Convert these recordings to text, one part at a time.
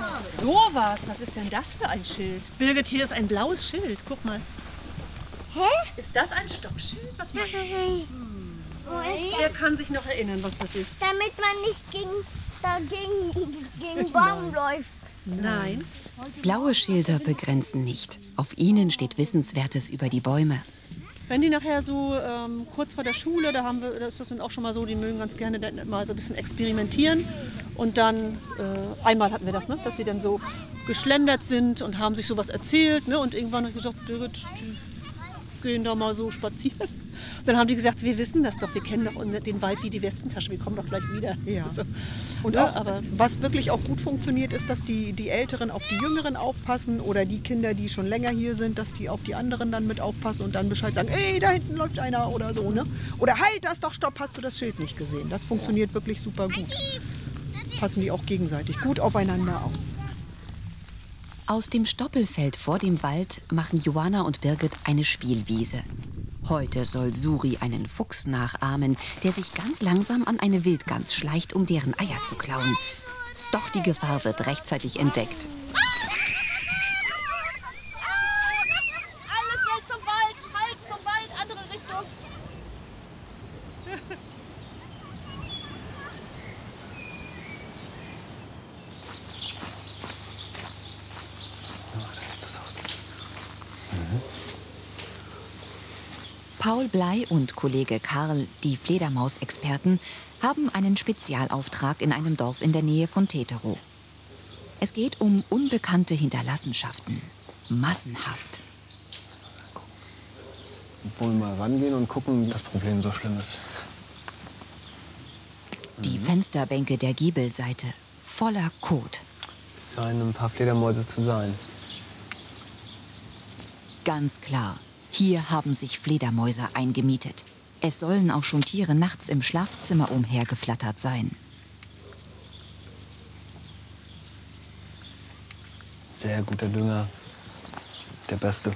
So was ist denn das für ein Schild? Birgit, hier ist ein blaues Schild. Guck mal. Hä? Ist das ein Stoppschild? Was meinst du? Wo ist Wer kann sich noch erinnern, was das ist? damit man nicht gegen Baum läuft. Nein. Blaue Schilder begrenzen nicht. Auf ihnen steht Wissenswertes über die Bäume. Wenn die nachher so kurz vor der Schule, da haben wir, das sind auch schon mal so, die mögen ganz gerne dann mal so ein bisschen experimentieren. Und dann, einmal hatten wir das, ne, dass sie dann so geschlendert sind und haben sich sowas erzählt. Ne, und irgendwann habe ich gesagt, Birgit, die gehen da mal so spazieren. Dann haben die gesagt, wir wissen das doch, wir kennen doch den Wald wie die Westentasche, wir kommen doch gleich wieder. Ja. So. Und Ja, auch, aber was wirklich auch gut funktioniert, ist, dass die Älteren auf die Jüngeren aufpassen oder die Kinder, die schon länger hier sind, dass die auf die anderen dann mit aufpassen und dann Bescheid sagen, ey, da hinten läuft einer oder so, ne? Oder halt, das doch, stopp, hast du das Schild nicht gesehen? Das funktioniert wirklich super gut. Passen die auch gegenseitig gut aufeinander auf. Aus dem Stoppelfeld vor dem Wald machen Johanna und Birgit eine Spielwiese. Heute soll Suri einen Fuchs nachahmen, der sich ganz langsam an eine Wildgans schleicht, um deren Eier zu klauen. Doch die Gefahr wird rechtzeitig entdeckt. alles schnell zum Wald, halt zum Wald, andere Richtung. Paul Bley und Kollege Karl, die Fledermausexperten, haben einen Spezialauftrag in einem Dorf in der Nähe von Teterow. Es geht um unbekannte Hinterlassenschaften. Massenhaft. Wollen wir mal rangehen und gucken, wie das Problem so schlimm ist. Die Fensterbänke der Giebelseite voller Kot. Scheinen ein paar Fledermäuse zu sein. Ganz klar, hier haben sich Fledermäuse eingemietet. Es sollen auch schon Tiere nachts im Schlafzimmer umhergeflattert sein. Sehr guter Dünger. Der beste.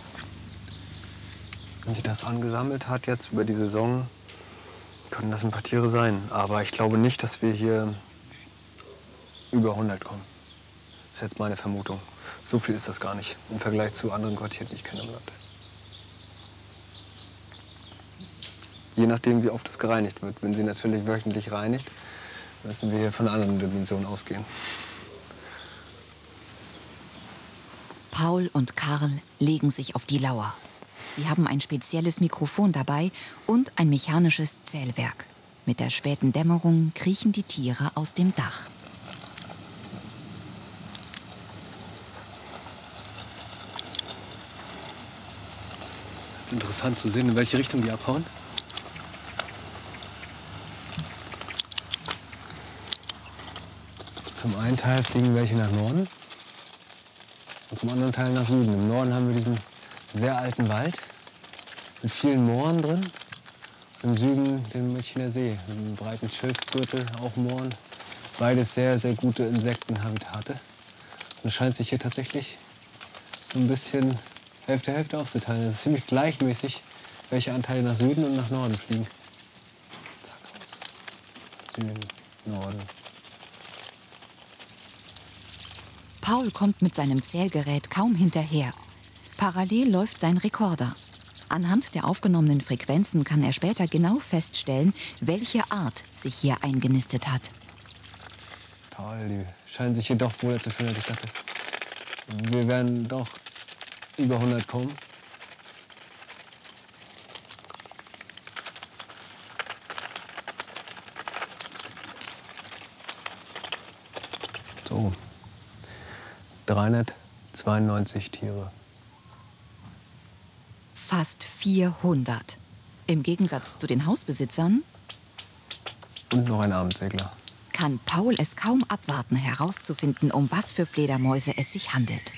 Wenn sich das angesammelt hat jetzt über die Saison, können das ein paar Tiere sein. Aber ich glaube nicht, dass wir hier über 100 kommen. Das ist jetzt meine Vermutung. So viel ist das gar nicht im Vergleich zu anderen Quartieren, die ich kenne im Land. Je nachdem, wie oft es gereinigt wird. Wenn sie natürlich wöchentlich reinigt, müssen wir hier von anderen Dimensionen ausgehen. Paul und Karl legen sich auf die Lauer. Sie haben ein spezielles Mikrofon dabei und ein mechanisches Zählwerk. Mit der späten Dämmerung kriechen die Tiere aus dem Dach. Es ist interessant zu sehen, in welche Richtung die abhauen. Zum einen Teil fliegen welche nach Norden und zum anderen Teil nach Süden. Im Norden haben wir diesen sehr alten Wald mit vielen Mooren drin. Im Süden den Münchner See, mit einem breiten Schilfgürtel, auch Mooren. Beides sehr, sehr gute Insektenhabitate. Und es scheint sich hier tatsächlich so ein bisschen Hälfte aufzuteilen. Es ist ziemlich gleichmäßig, welche Anteile nach Süden und nach Norden fliegen. Zack, aus. Süden, Norden. Paul kommt mit seinem Zählgerät kaum hinterher. Parallel läuft sein Rekorder. Anhand der aufgenommenen Frequenzen kann er später genau feststellen, welche Art sich hier eingenistet hat. Toll, die scheinen sich hier doch wohler zu fühlen, als ich dachte. Wir werden doch über 100 kommen. So, 392 Tiere. Fast 400. Im Gegensatz zu den Hausbesitzern Und noch ein Abendsegler. kann Paul es kaum abwarten, herauszufinden, um was für Fledermäuse es sich handelt.